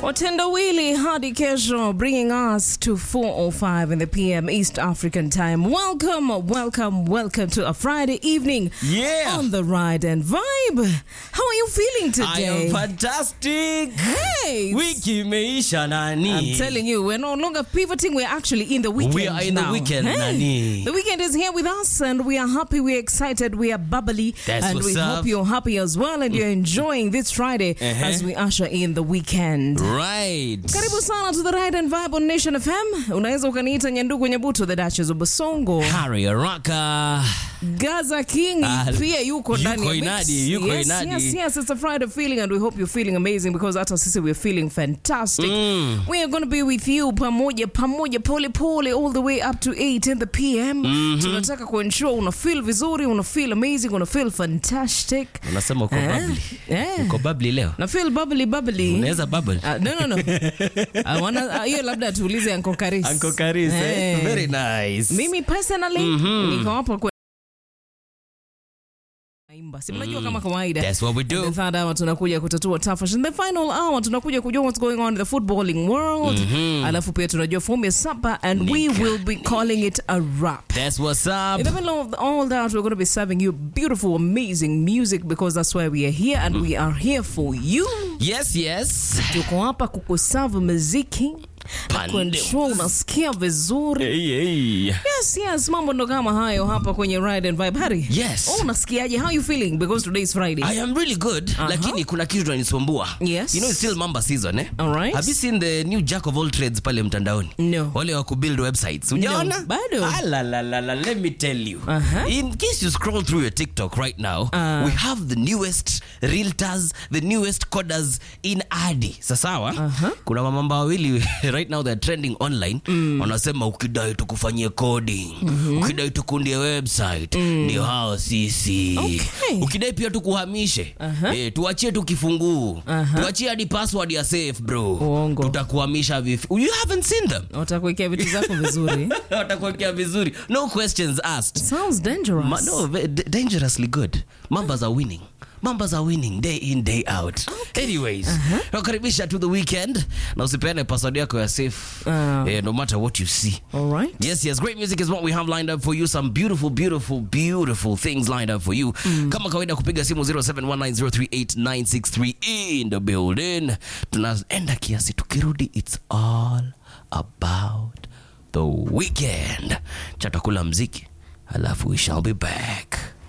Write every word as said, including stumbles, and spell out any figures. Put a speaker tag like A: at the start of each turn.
A: Watendawili hadi kesho, bringing us to four oh five in the P M East African time. Welcome, welcome, welcome to a Friday evening
B: yeah.
A: on the Ride and Vibe. How are you feeling today?
B: I am fantastic.
A: Hey!
B: Wiki imeisha nani.
A: I'm telling you, we're no longer pivoting, we're actually in the weekend
B: We are in
A: now.
B: the weekend,
A: hey.
B: nani.
A: The weekend is here with us and we are happy, we're excited, we are bubbly.
B: That's
A: and
B: what's
A: we
B: up.
A: hope you're happy as well and you're enjoying this Friday
B: uh-huh.
A: as we usher in the weekend.
B: Right.
A: Karibu sana to the Ride and Vibe on Nation F M. Unaweza ukaniita Nyandugu Nyabuto, the Duchess of Basongo.
B: Harry Araka.
A: Gaza King
B: Uh,
A: pia yuko ndani ya mix.
B: inadi, yuko
A: yes,
B: inadi.
A: yes, yes, it's a Friday feeling and we hope you're feeling amazing because hata sisi we're feeling fantastic.
B: Mm.
A: We are going to be with you pamoja pamoja pole pole all the way up to eight in the P M.
B: Mm-hmm.
A: Tunataka kuensure una feel vizuri, una feel amazing, una feel fantastic.
B: Unasema uko
A: Eh?
B: bubbly.
A: Eh.
B: Uko bubbly leo.
A: Na feel bubbly bubbly.
B: Unaweza bubble.
A: Uh, no no no. I wanna hiyo uh, labda tuulize Uncle Karis.
B: Uncle Karis, eh?
A: Eh.
B: Very nice.
A: Mimi personally
B: Mm-hmm.
A: niko hapa kwa Imba. Si mnajua kama kawaida.
B: That's what we do.
A: In the third hour tunakuja kutatua tafash. In the final hour tunakuja kujua what's going on in the footballing world. Mm-hmm. Alafu pia tunajua fomu ya sapa and Nika. We will be calling it a wrap.
B: That's what's up.
A: In the middle of all that, we're going to be serving you beautiful, amazing music because that's why we are here and mm. we are here for you.
B: Yes, yes.
A: Tuko hapa kukuserve muziki. Control unasikia vizuri.
B: Hey, hey.
A: Yes, yes, mambo ndo kama hayo hapa kwenye Ride and Vibe. Harry.
B: Yes.
A: Oh, unasikiaje? How you feeling? Because today is Friday.
B: I am really good. Uh-huh. Lakini kuna kitu tunanisumbua.
A: Yes.
B: You know it's still Mamba season, eh?
A: All right.
B: Have you seen the new jack of all trades pale mtandaoni?
A: No.
B: Wale wa kubuild websites. Unaona?
A: No. Bado.
B: Ah, la, la, la, la, let me tell you.
A: Uh-huh.
B: In case you scroll through your TikTok right now,
A: Uh.
B: we have the newest realtors, the newest coders in Adi. Sasawa?
A: Uh-huh.
B: Kuna mamamba wawili right now they're trending online. Mm. Wanasema ukidai tukufanyie coding, mm-hmm. ukidai tukundie website, mm. ndio hao sisi.
A: Okay.
B: Ukidai pia tukuhamishe. Uh-huh. Eh, tuachie tukifunguu. Uh-huh. Tuachie hadi password ya safe, bro.
A: Uongo.
B: Tutakuhamisha vipi? You haven't seen them.
A: Watakuwekea vitu zako vizuri.
B: Watakuwekea vizuri. No questions asked.
A: Sounds dangerous.
B: Ma, no, d- dangerously good. Mambas are winning. Mambas are winning day in, day out. Okay. Anyways, uh-huh. nakaribisha to the weekend. Na usipeane password yako ya safe. Uh. Eh, no matter what you see.
A: All right.
B: Yes, yes. Great music is what we have lined up for you. Some beautiful, beautiful, beautiful things lined up for you. Mm. Kama kawaida kupiga simu zero seven one nine zero three eight nine six three in the building. Tunaenda kiasi tukirudi. It's all about the weekend. Chatakula mziki. Alafu we shall be back.